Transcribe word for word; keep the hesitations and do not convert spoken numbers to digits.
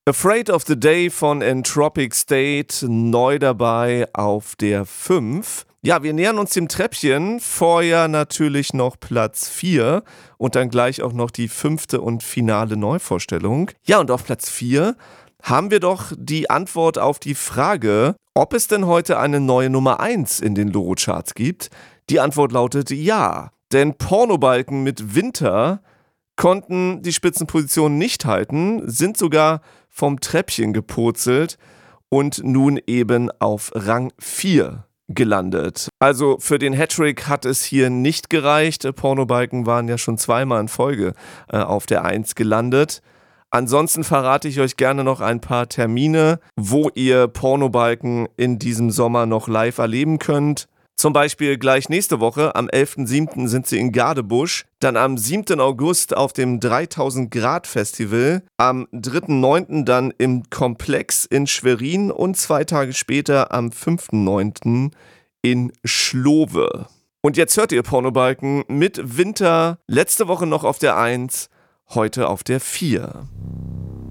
Afraid of the Day von Entropic State, neu dabei auf der fünf. Ja, wir nähern uns dem Treppchen. Vorher natürlich noch Platz vier und dann gleich auch noch die fünfte und finale Neuvorstellung. Ja, und auf Platz vier haben wir doch die Antwort auf die Frage, ob es denn heute eine neue Nummer eins in den Loro-Charts gibt. Die Antwort lautet ja, denn Pornobalken mit Winter konnten die Spitzenposition nicht halten, sind sogar vom Treppchen gepurzelt und nun eben auf Rang vier gelandet. Also für den Hattrick hat es hier nicht gereicht. Pornobalken waren ja schon zweimal in Folge äh, auf der eins gelandet. Ansonsten verrate ich euch gerne noch ein paar Termine, wo ihr Pornobalken in diesem Sommer noch live erleben könnt. Zum Beispiel gleich nächste Woche, am elften siebten sind sie in Gadebusch, dann am siebten August auf dem dreitausend Grad Festival, am dritten neunten dann im Komplex in Schwerin und zwei Tage später am fünften neunten in Schlowe. Und jetzt hört ihr Pornobalken mit Winter, letzte Woche noch auf der eins, heute auf der vier.